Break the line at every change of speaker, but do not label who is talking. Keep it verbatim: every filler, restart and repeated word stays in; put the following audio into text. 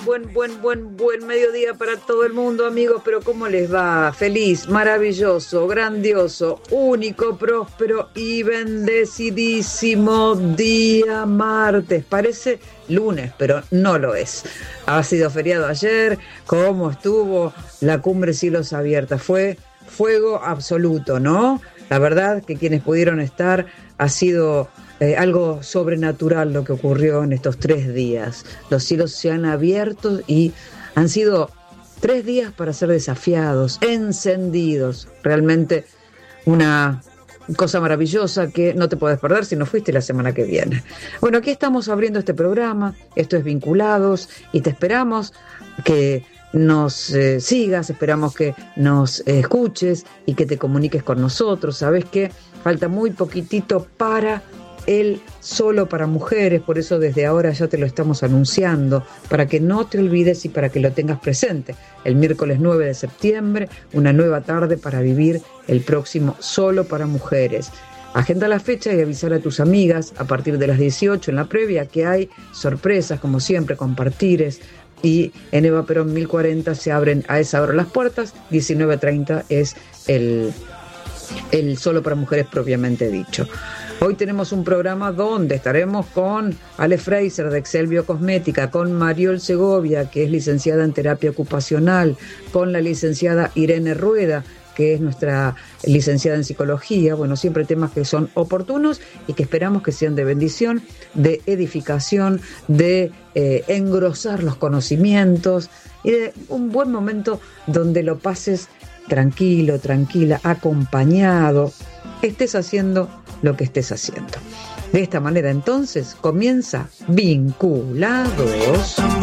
Buen, buen, buen, buen mediodía para todo el mundo, amigos, pero ¿cómo les va? Feliz, maravilloso, grandioso, único, próspero y bendecidísimo día martes. Parece lunes, pero no lo es. Ha sido feriado ayer. ¿Cómo estuvo la cumbre Cielos Abiertos? Fue fuego absoluto, ¿no? La verdad que quienes pudieron estar ha sido eh, algo sobrenatural lo que ocurrió en estos tres días. Los cielos se han abierto y han sido tres días para ser desafiados, encendidos. Realmente una cosa maravillosa que no te puedes perder si no fuiste la semana que viene. Bueno, aquí estamos abriendo este programa. Esto es Vinculados y te esperamos que nos eh, sigas, esperamos que nos eh, escuches y que te comuniques con nosotros. Sabes que falta muy poquitito para el Solo para Mujeres, por eso desde ahora ya te lo estamos anunciando, para que no te olvides y para que lo tengas presente. El miércoles nueve de septiembre, una nueva tarde para vivir el próximo Solo para Mujeres. Agenda la fecha y avisar a tus amigas a partir de las dieciocho en la previa que hay sorpresas, como siempre, compartires. Y en Eva Perón mil cuarenta se abren a esa hora las puertas. diecinueve treinta es el, el Solo para Mujeres propiamente dicho. Hoy tenemos un programa donde estaremos con Ale Fraser de Excel Biocosmética, con Mariol Segovia, que es licenciada en terapia ocupacional, con la licenciada Irene Rueda, que es nuestra licenciada en psicología. Bueno, siempre temas que son oportunos y que esperamos que sean de bendición, de edificación, de eh, engrosar los conocimientos y de un buen momento donde lo pases tranquilo, tranquila, acompañado, estés haciendo lo que estés haciendo. De esta manera entonces comienza Vinculados.